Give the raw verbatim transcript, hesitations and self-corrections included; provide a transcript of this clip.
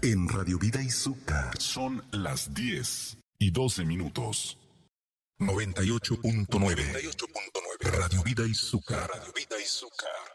En Radio Vida y Azúcar. Son las diez y doce minutos. noventa y ocho punto nueve. Radio Vida y Azúcar. Radio Vida y Azúcar.